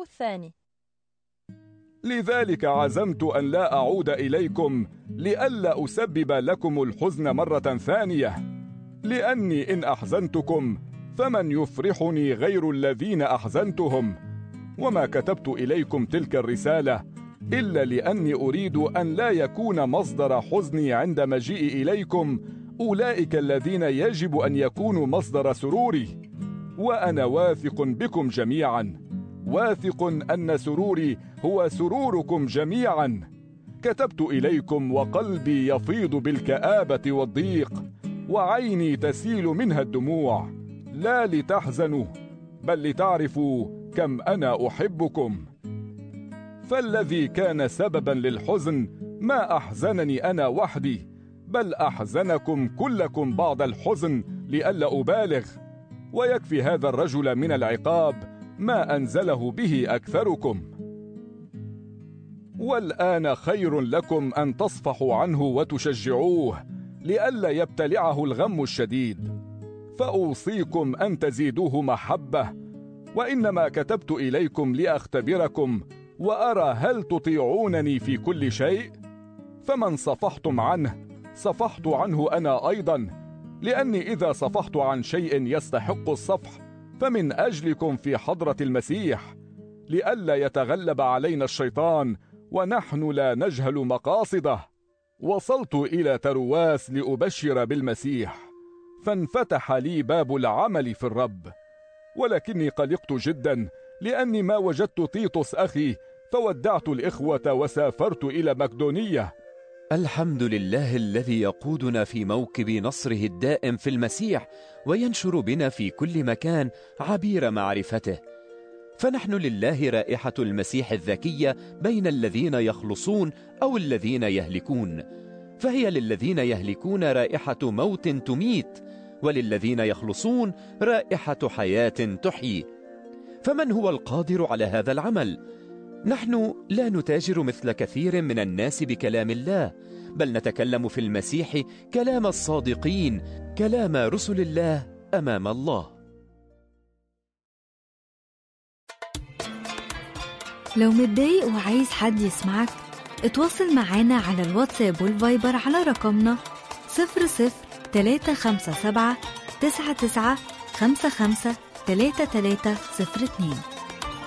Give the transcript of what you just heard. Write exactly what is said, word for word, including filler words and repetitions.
الثاني: لذلك عزمت أن لا أعود إليكم لئلا أسبب لكم الحزن مرة ثانية، لأني إن أحزنتكم فمن يفرحني غير الذين أحزنتهم، وما كتبت إليكم تلك الرسالة إلا لأني أريد أن لا يكون مصدر حزني عند مجيئي إليكم أولئك الذين يجب أن يكونوا مصدر سروري، وأنا واثق بكم جميعا، واثق أن سروري هو سروركم جميعا. كتبت إليكم وقلبي يفيض بالكآبة والضيق، وعيني تسيل منها الدموع، لا لتحزنوا بل لتعرفوا كم أنا أحبكم. فالذي كان سببا للحزن ما أحزنني أنا وحدي، بل أحزنكم كلكم بعض الحزن لئلا أبالغ، ويكفي هذا الرجل من العقاب ما أنزله به أكثركم. والآن خير لكم أن تصفحوا عنه وتشجعوه لئلا يبتلعه الغم الشديد، فأوصيكم أن تزيدوه محبة. وإنما كتبت إليكم لأختبركم وأرى هل تطيعونني في كل شيء. فمن صفحتم عنه صفحت عنه أنا أيضا، لأني إذا صفحت عن شيء يستحق الصفح فمن أجلكم في حضرة المسيح، لئلا يتغلب علينا الشيطان ونحن لا نجهل مقاصده. وصلت إلى ترواس لأبشر بالمسيح، فانفتح لي باب العمل في الرب، ولكني قلقت جدا لأني ما وجدت تيتوس أخي، فودعت الإخوة وسافرت إلى مقدونية. الحمد لله الذي يقودنا في موكب نصره الدائم في المسيح، وينشر بنا في كل مكان عبير معرفته. فنحن لله رائحة المسيح الذكية بين الذين يخلصون أو الذين يهلكون، فهي للذين يهلكون رائحة موت تميت، وللذين يخلصون رائحة حياة تحيي. فمن هو القادر على هذا العمل؟ نحن لا نتاجر مثل كثير من الناس بكلام الله، بل نتكلم في المسيح كلام الصادقين، كلام رسل الله أمام الله. لو متضايق وعايز حد يسمعك، اتواصل معانا على الواتساب والفايبر على رقمنا صفر صفر تلاتة خمسة سبعة تسعة تسعة خمسة خمسة تلاتة تلاتة صفر اتنين.